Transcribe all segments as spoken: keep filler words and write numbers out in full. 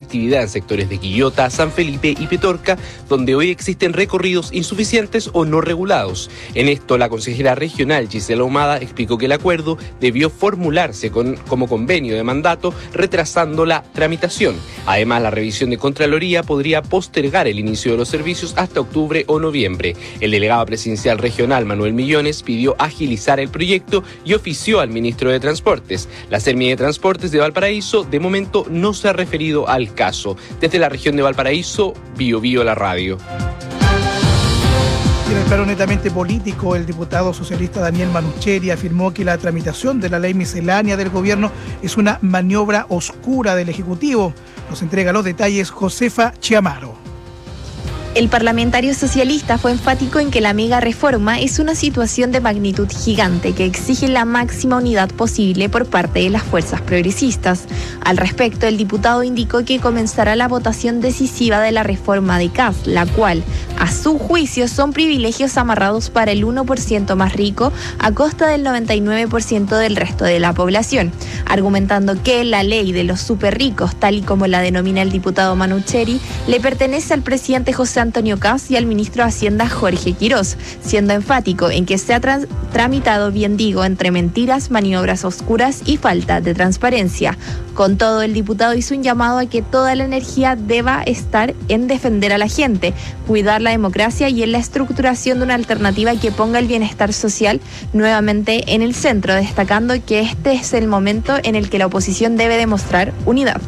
conectividad en sectores de Quillota, San Felipe y Petorca, donde hoy existen recorridos insuficientes o no regulados. En esto, la consejera regional Gisela Ahumada explicó que el acuerdo debió formularse con, como convenio de mandato, retrasando la tramitación. Además, la revisión de Contraloría podría postergar el inicio de los servicios hasta octubre o noviembre. El delegado presidencial regional, Manuel Millones, pidió agilizar el proyecto y ofició al ministro de Transportes. La Sermi de Transportes de Valparaíso, de momento, no se ha referido al caso. Desde la región de Valparaíso, Bio Bio la radio. En el plano netamente político, el diputado socialista Daniel Manucheri afirmó que la tramitación de la ley miscelánea del gobierno es una maniobra oscura del Ejecutivo. Nos entrega los detalles Josefa Chiamaro. El parlamentario socialista fue enfático en que la mega reforma es una situación de magnitud gigante que exige la máxima unidad posible por parte de las fuerzas progresistas. Al respecto, el diputado indicó que comenzará la votación decisiva de la reforma de C A S, la cual, a su juicio, son privilegios amarrados para el uno por ciento más rico a costa del noventa y nueve por ciento del resto de la población, argumentando que la ley de los superricos, tal y como la denomina el diputado Manucheri, le pertenece al presidente José Antonio Kast y al ministro de Hacienda Jorge Quirós, siendo enfático en que se ha tra- tramitado, bien digo, entre mentiras, maniobras oscuras y falta de transparencia. Con todo, el diputado hizo un llamado a que toda la energía deba estar en defender a la gente, cuidar la democracia y en la estructuración de una alternativa que ponga el bienestar social nuevamente en el centro, destacando que este es el momento en el que la oposición debe demostrar unidad.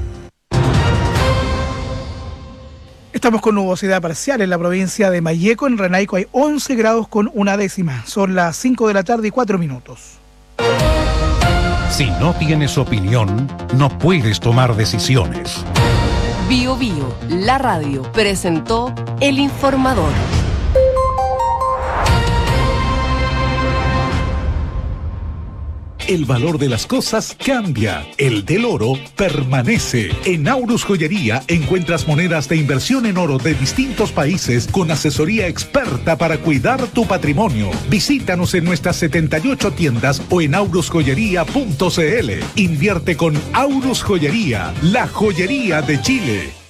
Estamos con nubosidad parcial en la provincia de Malleco. En Renaico hay once grados con una décima. Son las cinco de la tarde y cuatro minutos. Si no tienes opinión, no puedes tomar decisiones. Bio Bio, la radio, presentó El Informador. El valor de las cosas cambia, el del oro permanece. En Aurus Joyería encuentras monedas de inversión en oro de distintos países con asesoría experta para cuidar tu patrimonio. Visítanos en nuestras setenta y ocho tiendas o en aurus joyería punto c l. Invierte con Aurus Joyería, la joyería de Chile.